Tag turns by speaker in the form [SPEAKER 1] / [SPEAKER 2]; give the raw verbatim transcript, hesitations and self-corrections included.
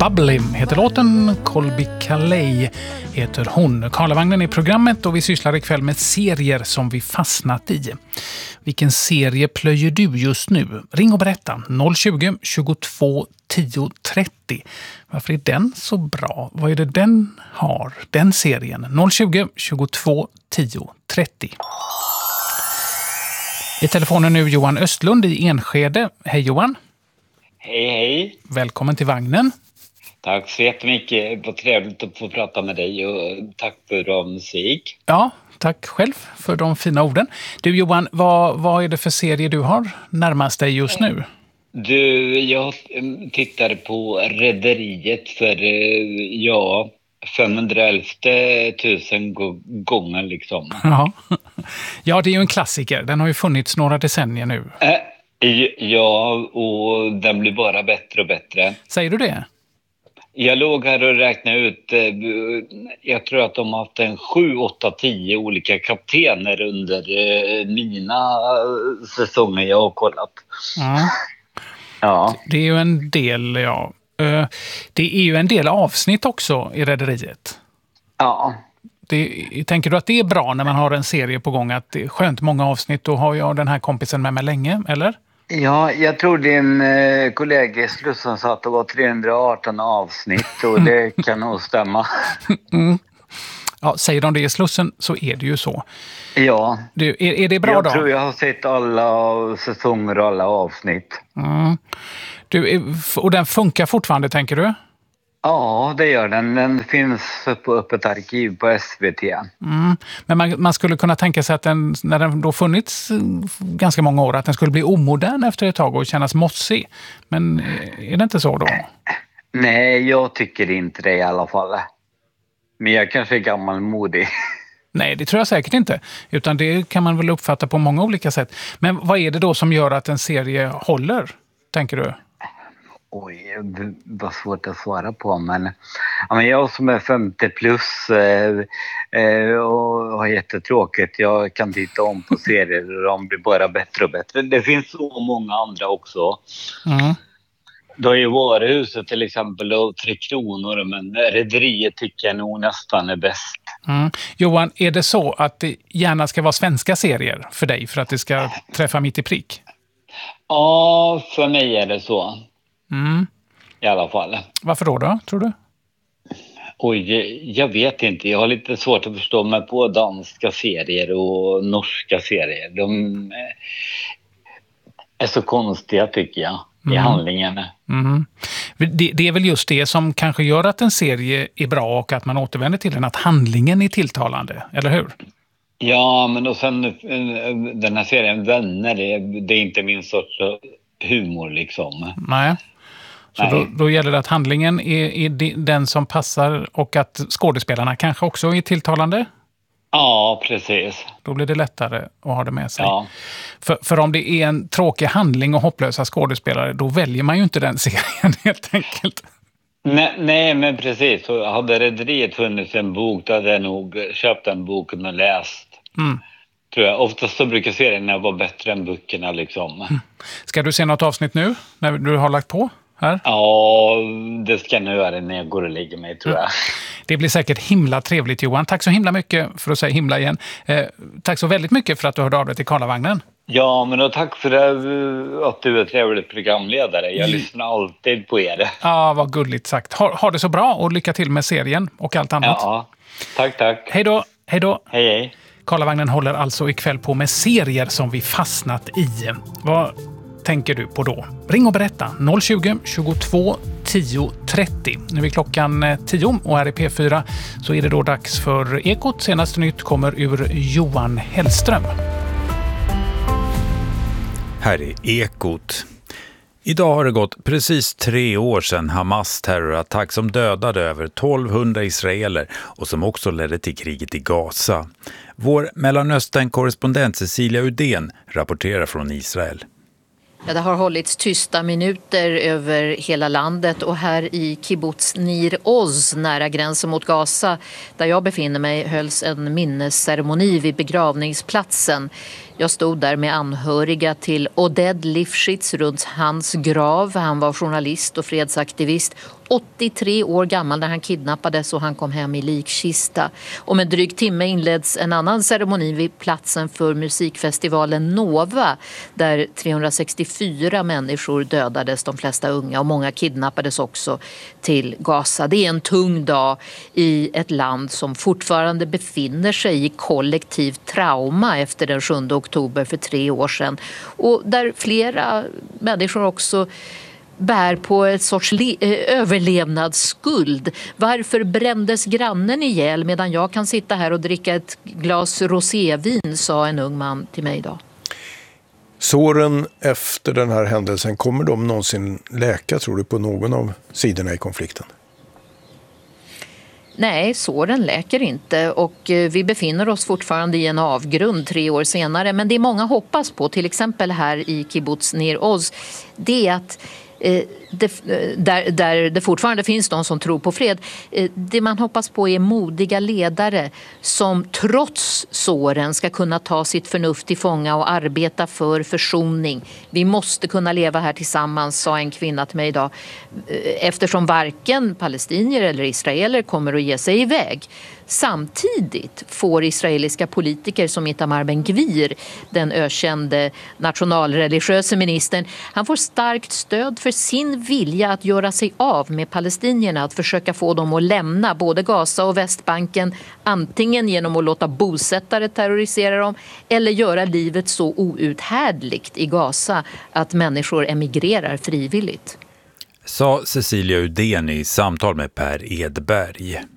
[SPEAKER 1] Bubbly heter låten, Colby Calais heter hon. Karlavagnen är programmet och vi sysslar ikväll med serier som vi fastnat i. Vilken serie plöjer du just nu? Ring och berätta noll tjugo, tjugotvå, tio, trettio. Varför är den så bra? Vad är det den har? Den serien. noll tjugo, tjugotvå, tio, trettio. I telefonen nu Johan Östlund i Enskede. Hej Johan.
[SPEAKER 2] Hej hej.
[SPEAKER 1] Välkommen till vagnen.
[SPEAKER 2] Tack så jättemycket. Vad trevligt att få prata med dig och tack för bra musik.
[SPEAKER 1] Ja, tack själv för de fina orden. Du Johan, vad, vad är det för serie du har närmast dig just nu?
[SPEAKER 2] Du, jag tittade på Rederiet för, ja, femhundraelfte tusen gånger liksom.
[SPEAKER 1] Ja. Ja, det är ju en klassiker. Den har ju funnits några decennier nu.
[SPEAKER 2] Äh, ja, och den blir bara bättre och bättre.
[SPEAKER 1] Säger du det?
[SPEAKER 2] Jag låg här och räknade ut, jag tror att de har haft en sju, åtta, tio olika kaptener under mina säsonger jag har kollat.
[SPEAKER 1] Ja.
[SPEAKER 2] Ja.
[SPEAKER 1] Det är ju en del, ja. Det är ju en del avsnitt också i Rederiet.
[SPEAKER 2] Ja.
[SPEAKER 1] Det, tänker du att det är bra när man har en serie på gång, att det är skönt många avsnitt, då har jag den här kompisen med mig länge, eller?
[SPEAKER 2] Ja, jag tror din eh, kollega i Slussen sa att det var trehundraarton avsnitt och det kan nog stämma.
[SPEAKER 1] Mm. Ja, säger de det i Slussen så är det ju så.
[SPEAKER 2] Ja.
[SPEAKER 1] Du, är, är det bra
[SPEAKER 2] jag
[SPEAKER 1] då?
[SPEAKER 2] Jag tror jag har sett alla säsonger och alla avsnitt.
[SPEAKER 1] Mm. Du, och den funkar fortfarande, tänker du?
[SPEAKER 2] Ja, det gör den. Den finns på öppet arkiv på S V T.
[SPEAKER 1] Mm. Men man, man skulle kunna tänka sig att den, när den då funnits ganska många år, att den skulle bli omodern efter ett tag och kännas mossig. Men är det inte så då?
[SPEAKER 2] Nej, jag tycker inte det i alla fall. Men jag kanske är gammalmodig.
[SPEAKER 1] Nej, det tror jag säkert inte. Utan det kan man väl uppfatta på många olika sätt. Men vad är det då som gör att en serie håller, tänker du?
[SPEAKER 2] Oj, det var svårt att svara på, men, ja, men jag som är femtio plus eh, eh, och har jättetråkigt, jag kan titta om på serier och de blir bara bättre och bättre. Det finns så många andra också. Mm. Det har ju Varuhuset till exempel och Tre Kronor, men Rederiet tycker jag nog nästan är bäst.
[SPEAKER 1] Mm. Johan, är det så att det gärna ska vara svenska serier för dig för att det ska träffa mitt i prick?
[SPEAKER 2] Ja, för mig är det så.
[SPEAKER 1] Mm.
[SPEAKER 2] I alla fall.
[SPEAKER 1] Varför då då, tror du?
[SPEAKER 2] Oj, jag vet inte. Jag har lite svårt att förstå mig på danska serier och norska serier. De är så konstiga tycker jag i mm. handlingen.
[SPEAKER 1] Mm. Det, det är väl just det som kanske gör att en serie är bra och att man återvänder till den, att handlingen är tilltalande, eller hur?
[SPEAKER 2] Ja, men och sen den här serien Vänner, det, det är inte min sorts humor liksom.
[SPEAKER 1] Nej. Så
[SPEAKER 2] Nej.
[SPEAKER 1] Då, då gäller det att handlingen är, är den som passar och att skådespelarna kanske också är tilltalande?
[SPEAKER 2] Ja, precis.
[SPEAKER 1] Då blir det lättare att ha det med sig.
[SPEAKER 2] Ja.
[SPEAKER 1] För, för om det är en tråkig handling och hopplösa skådespelare, då väljer man ju inte den serien helt enkelt.
[SPEAKER 2] Nej, nej men precis. Så hade Rederiet funnits en bok, då hade jag nog köpt den boken och läst. Mm. Tror jag. Oftast så brukar serierna vara bättre än böckerna liksom. Mm.
[SPEAKER 1] Ska du se något avsnitt nu när du har lagt på här?
[SPEAKER 2] Ja, det ska jag nu göra när jag går och lägger mig, tror jag. Mm.
[SPEAKER 1] Det blir säkert himla trevligt, Johan. Tack så himla mycket, för att säga himla igen. Eh, tack så väldigt mycket för att du hörde av dig till Karlavagnen.
[SPEAKER 2] Ja, men då tack för det, att du är trevlig programledare. Jag lyssnar alltid på er.
[SPEAKER 1] Ja, vad gulligt sagt. Ha, ha det så bra och lycka till med serien och allt annat.
[SPEAKER 2] Ja, tack, tack.
[SPEAKER 1] Hej då, hej då.
[SPEAKER 2] Hej, hej.
[SPEAKER 1] Karlavagnen håller alltså ikväll på med serier som vi fastnat i. Vad tänker du på då? Ring och berätta noll tjugo, tjugotvå, tio, trettio. Nu är klockan tio och här i P fyra så är det då dags för Ekot. Senaste nytt kommer ur Johan Hellström.
[SPEAKER 3] Här är Ekot. Idag har det gått precis tre år sedan Hamas terrorattack som dödade över tolvhundra israeler och som också ledde till kriget i Gaza. Vår Mellanöstern-korrespondent Cecilia Udén rapporterar från Israel.
[SPEAKER 4] Ja, det har hållits tysta minuter över hela landet och här i kibbutz Nir Oz nära gränsen mot Gaza där jag befinner mig hölls en minnesceremoni vid begravningsplatsen. Jag stod där med anhöriga till Oded Lifshitz runt hans grav. Han var journalist och fredsaktivist. åttiotre år gammal när han kidnappades och han kom hem i likkista. Om en dryg timme inleds en annan ceremoni vid platsen för musikfestivalen Nova där trehundrasextiofyra människor dödades, de flesta unga, och många kidnappades också till Gaza. Det är en tung dag i ett land som fortfarande befinner sig i kollektivt trauma efter den sjunde oktober för tre år sedan och där flera människor också bär på ett sorts le- överlevnadsskuld. Varför brändes grannen ihjäl medan jag kan sitta här och dricka ett glas rosévin, sa en ung man till mig idag.
[SPEAKER 5] Såren efter den här händelsen, kommer de någonsin läka, tror du, på någon av sidorna i konflikten?
[SPEAKER 4] Nej, såren läker inte och vi befinner oss fortfarande i en avgrund tre år senare. Men det många hoppas på, till exempel här i kibbutz Nir Oz, det är att Det, där, där det fortfarande finns de som tror på fred. Det man hoppas på är modiga ledare som trots såren ska kunna ta sitt förnuft till fånga och arbeta för försoning. Vi måste kunna leva här tillsammans, sa en kvinna till mig idag. Eftersom varken palestinier eller israeler kommer att ge sig iväg. Samtidigt får israeliska politiker som Itamar Ben-Gvir, den ökände nationalreligiösa ministern, han får starkt stöd för sin vilja att göra sig av med palestinierna, att försöka få dem att lämna både Gaza och Västbanken, antingen genom att låta bosättare terrorisera dem eller göra livet så outhärdligt i Gaza att människor emigrerar frivilligt.
[SPEAKER 3] Sa Cecilia Udén i samtal med Per Edberg.